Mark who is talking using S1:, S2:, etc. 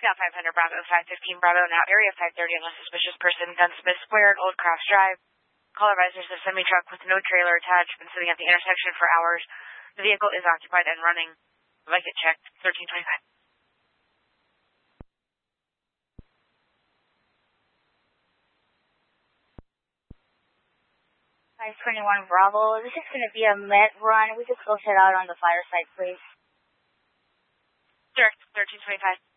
S1: Now 500 Bravo, 515 Bravo, now area 530 on a suspicious person, Gunsmith Square, Old Crafts Drive. Caller advisors a semi-truck with no trailer attached, been sitting at the intersection for hours. The vehicle is occupied and running. Would like it checked, 1325.
S2: 521 Bravo. This is going to be a Met run. We just go set out on the fire site, please.
S1: Direct, 1325.